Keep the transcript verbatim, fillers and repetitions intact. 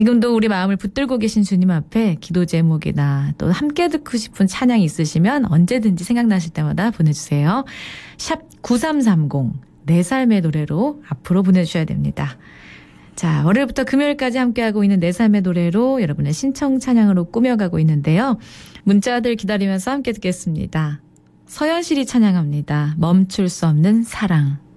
지금도 우리 마음을 붙들고 계신 주님 앞에 기도 제목이나 또 함께 듣고 싶은 찬양 있으시면 언제든지 생각나실 때마다 보내주세요. 샵 구삼삼공 내 삶의 노래로 앞으로 보내주셔야 됩니다. 자, 월요일부터 금요일까지 함께하고 있는 내 삶의 노래로 여러분의 신청 찬양으로 꾸며가고 있는데요. 문자들 기다리면서 함께 듣겠습니다. 서현실이 찬양합니다. 멈출 수 없는 사랑.